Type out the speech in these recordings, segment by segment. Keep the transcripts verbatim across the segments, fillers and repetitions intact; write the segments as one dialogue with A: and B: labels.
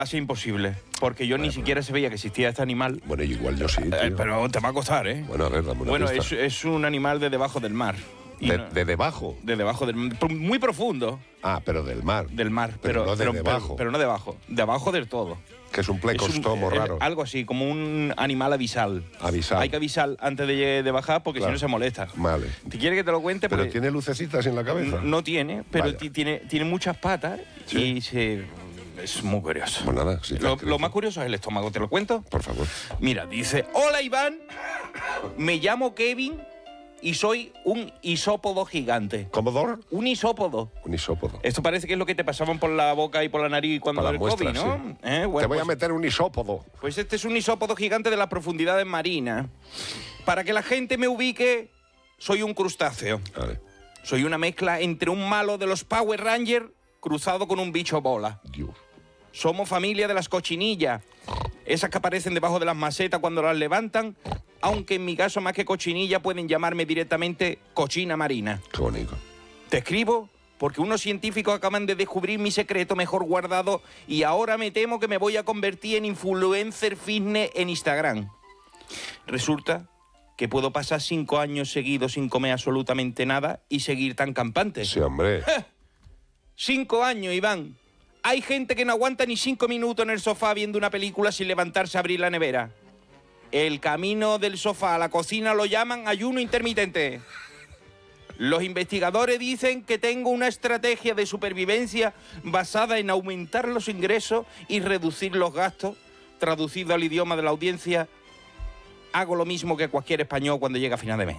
A: Así imposible, porque yo bueno, ni siquiera se veía que existía este animal.
B: Bueno, igual yo sí, tío.
A: Eh, pero te va a costar, ¿eh?
B: Bueno, a ver, dame una
A: Bueno,
B: pista.
A: es, es un animal de debajo del mar.
B: De,
A: no,
B: ¿De debajo?
A: De debajo del mar. Muy profundo.
B: Ah, pero del mar.
A: Del mar,
B: pero,
A: pero
B: no de
A: pero,
B: debajo.
A: Pero, pero no debajo, debajo del todo.
B: Que es un plecostomo
A: es un,
B: raro.
A: Es algo así, como un animal avisal.
B: Avisal.
A: Hay que avisar antes de, de bajar porque claro. si no se molesta.
B: Vale.
A: ¿Te quiere que te lo cuente?
B: ¿Pero
A: porque
B: tiene lucecitas en la cabeza?
A: No, no tiene, pero tiene, tiene muchas patas. ¿Sí? Y se... Es muy curioso.
B: Pues nada, si
A: lo, lo más curioso es el estómago, ¿te lo cuento?
B: Por favor.
A: Mira, dice, hola Iván, me llamo Kevin y soy un isópodo gigante.
B: ¿Comodoro?
A: Un isópodo.
B: Un isópodo.
A: Esto parece que es lo que te pasaban por la boca y por la nariz cuando
B: era
A: el
B: muestra,
A: COVID, ¿no?
B: Sí.
A: ¿Eh? Bueno,
B: te voy
A: pues,
B: a meter un isópodo.
A: Pues este es un isópodo gigante de las profundidades marinas. Para que la gente me ubique, soy un crustáceo.
B: Vale.
A: Soy una mezcla entre un malo de los Power Rangers cruzado con un bicho bola.
B: Dios.
A: Somos familia de las cochinillas, esas que aparecen debajo de las macetas cuando las levantan, aunque en mi caso más que cochinilla pueden llamarme directamente cochina marina.
B: Qué bonito.
A: Te escribo porque unos científicos acaban de descubrir mi secreto mejor guardado y ahora me temo que me voy a convertir en influencer fitness en Instagram. Resulta que puedo pasar cinco años seguidos sin comer absolutamente nada y seguir tan campante.
B: Sí, hombre.
A: Cinco años, Iván. Hay gente que no aguanta ni cinco minutos en el sofá viendo una película sin levantarse a abrir la nevera. El camino del sofá a la cocina lo llaman ayuno intermitente. Los investigadores dicen que tengo una estrategia de supervivencia basada en aumentar los ingresos y reducir los gastos. Traducido al idioma de la audiencia, hago lo mismo que cualquier español cuando llega a final de mes.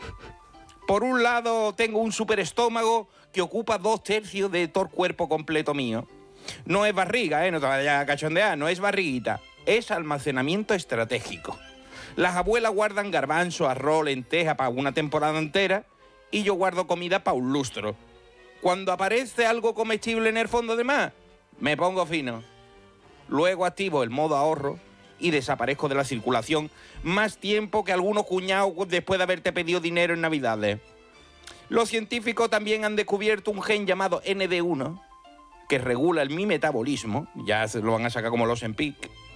A: Por un lado, tengo un superestómago que ocupa dos tercios de todo el cuerpo completo mío. No es barriga, ¿eh? No te vayas a cachondear, no es barriguita. Es almacenamiento estratégico. Las abuelas guardan garbanzo, arroz, lenteja para una temporada entera y yo guardo comida para un lustro. Cuando aparece algo comestible en el fondo de mar, me pongo fino. Luego activo el modo ahorro y desaparezco de la circulación más tiempo que algunos cuñados después de haberte pedido dinero en Navidades. Los científicos también han descubierto un gen llamado N D uno que regula el mi metabolismo, ya se lo van a sacar como los Ozempic.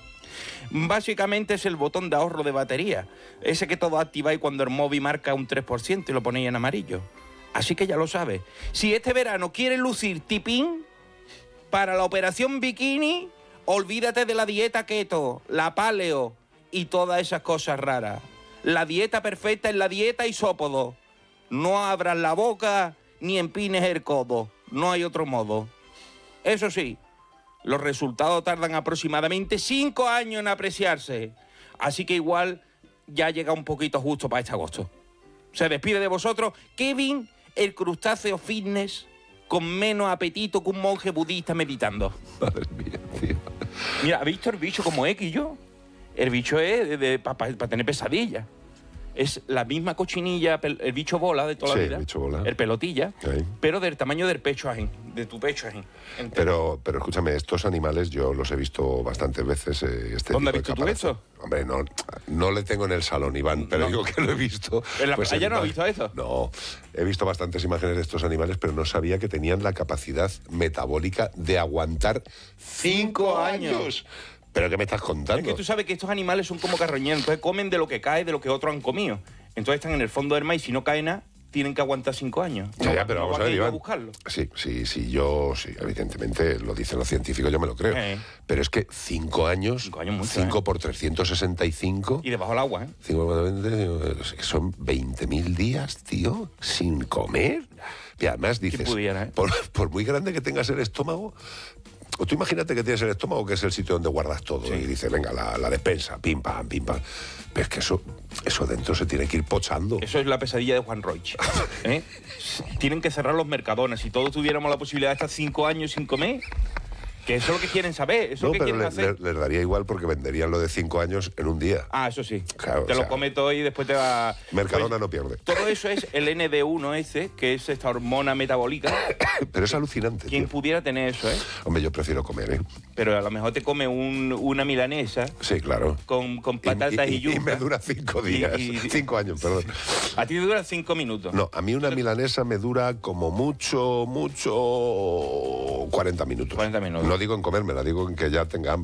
A: Básicamente es el botón de ahorro de batería, ese que todo activáis cuando el móvil marca un tres por ciento y lo ponéis en amarillo. Así que ya lo sabes. Si este verano quieres lucir tipín, para la operación bikini, olvídate de la dieta keto, la paleo y todas esas cosas raras. La dieta perfecta es la dieta isópodo. No abras la boca ni empines el codo. No hay otro modo. Eso sí, los resultados tardan aproximadamente cinco años en apreciarse. Así que igual ya llega un poquito justo para este agosto. Se despide de vosotros Kevin, el crustáceo fitness, con menos apetito que un monje budista meditando.
B: Madre mía, tío.
A: Mira, ¿has visto el bicho como es, Quillo? El bicho es para pa, pa tener pesadillas. Es la misma cochinilla, el bicho bola de toda
B: sí,
A: la vida.
B: el bicho bola.
A: El pelotilla,
B: sí.
A: Pero del tamaño del pecho ajín, de tu pecho ajín.
B: Pero, pero escúchame, estos animales yo los he visto bastantes veces. Eh, este
A: ¿Dónde has
B: tipo
A: visto tú eso?
B: Hombre, no, no le tengo en el salón, Iván, pero no. Digo que lo he visto.
A: ¿En la
B: pues
A: playa no has
B: en...
A: visto eso?
B: No, he visto bastantes imágenes de estos animales, pero no sabía que tenían la capacidad metabólica de aguantar cinco años. ¿Pero qué me estás contando?
A: Es que tú sabes que estos animales son como carroñeros, entonces comen de lo que cae, de lo que otros han comido. Entonces están en el fondo del mar y si no cae nada, tienen que aguantar cinco años.
B: Ya, ya, pero
A: no,
B: vamos
A: no
B: a ver, Iván.
A: A buscarlo.
B: Sí, sí, sí, yo, sí, evidentemente lo dicen los científicos, yo me lo creo.
A: Eh.
B: Pero es que cinco años,
A: cinco años mucho,
B: cinco
A: eh.
B: por trescientos sesenta y cinco...
A: Y debajo del agua, ¿eh?
B: cinco por veinte, son veinte mil días, tío, sin comer. Y además dices,
A: pudiera, ¿eh?
B: por, por muy grande que tengas el estómago... O tú imagínate que tienes el estómago, que es el sitio donde guardas todo, sí. Y dices, venga, la, la despensa, pim, pam, pim, pam. Pero es que eso, eso dentro se tiene que ir pochando.
A: Eso es la pesadilla de Juan Roig. ¿Eh? Tienen que cerrar los mercadones. Si todos tuviéramos la posibilidad de estar cinco años sin comer, que eso es lo que quieren saber, eso
B: no,
A: es lo que
B: pero
A: quieren
B: le,
A: hacer.
B: Le, les daría igual porque venderían lo de cinco años en un día.
A: Ah, eso sí.
B: Claro,
A: te
B: o
A: lo
B: sea,
A: come todo y después te va...
B: Mercadona
A: pues,
B: no pierde.
A: Todo eso es el N D uno ese, que es esta hormona metabólica.
B: Pero es alucinante,
A: Quien
B: tío.
A: pudiera tener eso, ¿eh?
B: Hombre, yo prefiero comer, ¿eh?
A: Pero a lo mejor te come un, una milanesa.
B: Sí, claro.
A: Con, con patatas y,
B: y, y,
A: yuca.
B: y me dura cinco días.
A: Y, y,
B: cinco años, perdón.
A: A ti te dura cinco minutos.
B: No, a mí una milanesa me dura como mucho, mucho... cuarenta minutos.
A: cuarenta minutos.
B: No no digo en comérmela, digo en que ya tenga hambre.